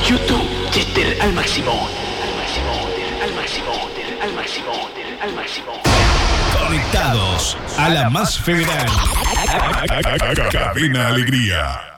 YouTube, Chester al máximo. Al máximo, al máximo, al máximo, al máximo. Conectados a la más federal. Cadena Alegría.